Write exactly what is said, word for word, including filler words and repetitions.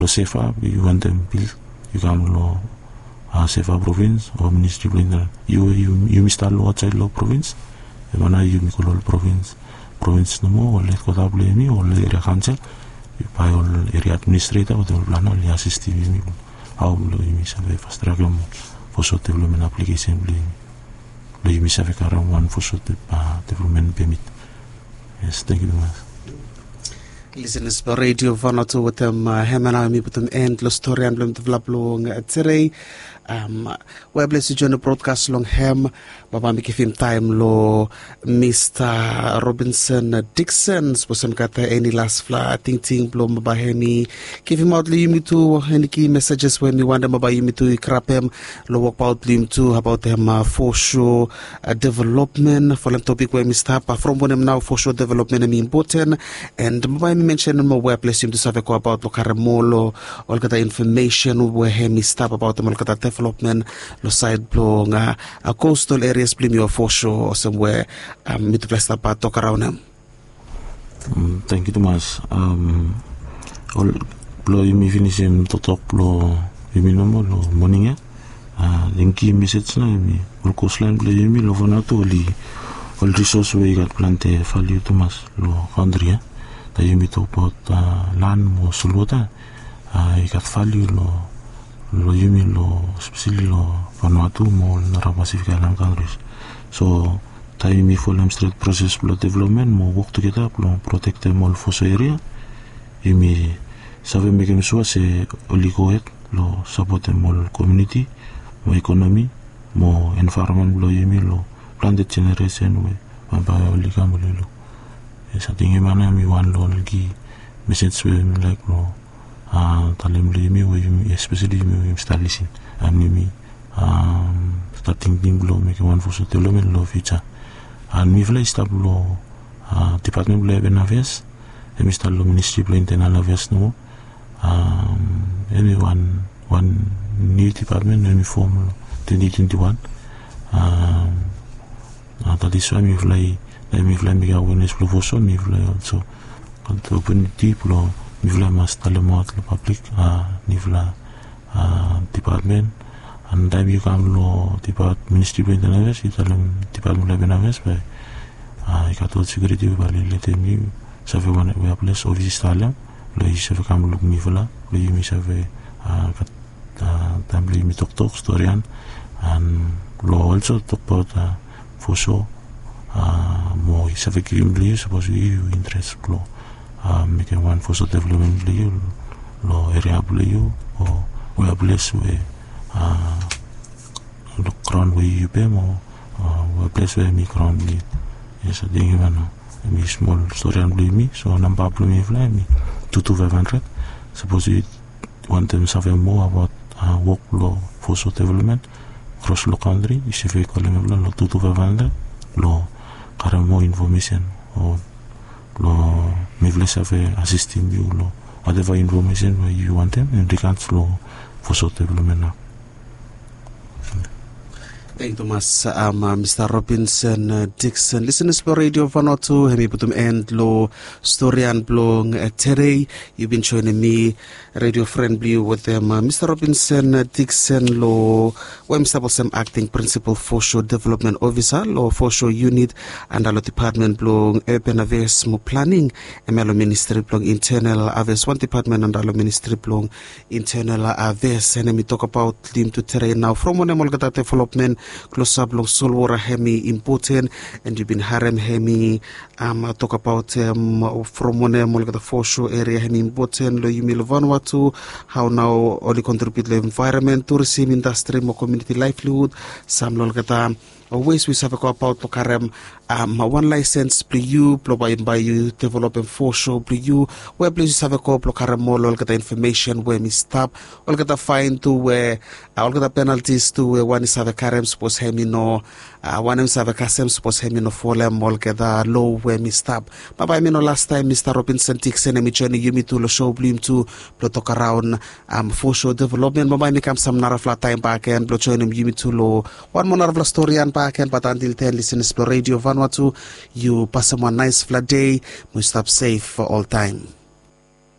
lo sefa you want them build you come lo uh, sefa province or ministry blinder you you you mista lo outside lo province e mana you mi lo province province no mo le kota blemi o le area council you pai o area administrator o del plano le assist mi how lo mi sabe fast track mo for so development application blemi lo mi sabe kara one for so development permit. Yes, thank you very much. Listeners by Radio Vanuatu with them uh, Hemana mi with them end lo story and blem develop long today um we bless you join the broadcast long hem baba mi kifim time lo Mister Robinson Dixon sposem kata any last fla ting ting blom baba hemi kifim out li mi to any key messages when we want them baba mi to krapem lo walk out lim to about them uh, for sure uh, development for the topic where we start uh, from when now for sure development is important and baba mi mention in my web bless you to save ko about lo karamolo all kata information where hemi stop about them all kata development lo side blow nga a coastal areas blim your for sure or somewhere um mit place pa talk around them. Um, thank you too much. Um all blow you me finish him to talk blow you me no more lo morning ya uh linki message na me all coastline blow you me lo Vanuatu li all resource we got plante value too much lo country that you me talk about uh, land mo sulota uh you got value lo lo yumi lo especially lo Vanuatu mo North Pacific Island countries. So time me full straight process blood development mo work together lo protect them all for so area yumi save me kem so se oligoet lo support them all community mo economy mo environment lo yumi lo planet generation we ba oligam lo esa tingi mana mi wan lo gi message we like lo ah talem li mi we especially mi establishing and mi um starting thing blow make one for so development lo future and mi vla stablo ah department blow benaves e mi stablo ministry blow internal affairs no um anyone one new department no mi form twenty twenty-one um that is why mi vla mi vla mi ga awareness blow for so mi vla also opportunity blow mi vla mas talemo at lo public uh, ni vla uh, department and time you come lo department ministry of internal affairs italem department of benaves by uh, ikato security by lete mi save one we place office talem lo save kam lo mi vla lo mi save uh, kat uh, time lo mi tok tok storyan and lo also talk about uh, for sure uh, mo save kim li suppose you interest lo Uh, make one for so development you lo area you or we are blessed with uh the crown we you pay more uh, we are blessed with me crown me yes I think even me small story and me so number of me fly me two to five hundred suppose you want them to more about uh, work law for so development across the country if you call them lo two to five hundred lo current more information or lo me vle save assisting you lo whatever information where you want them in regards lo for so development now. Thank you Thomas um, uh, Mister Robinson uh, Dixon listeners for Radio Vanuatu hemi putum end lo storian blong uh, today you've been joining me radio friendly with them uh, Mister Robinson uh, Dixon lo wem sabosem acting principal for show development officer lo for show unit and lo department blong urban affairs mo planning emelo ministry blong internal affairs one department and lo ministry blong internal affairs and we talk about lim to terrain now from one molgata development close up long solwara hemi important and you've been harem hemi um talk about um from one molgata for show area hemi important lo yumi lo Vanuatu how now only contribute the environment tourism industry mo community livelihood some lolgata always we have about to karem um one license pre you by by you developing for show pre you where please have a couple karem more lolgata information where we stop lolgata fine to where lolgata penalties to where one is have a karem suppose hemi no uh, one is have a kasem suppose hemi no for them lolgata low where we stop but I mean last time Mister Robinson Dixon and me journey you me to the show blim to talk around um for show development but I come some nara flat time back and blow join him you me to lo one more nara story and back and but until then listen to Radio Vanuatu you pass a nice flat day we stop safe for all time.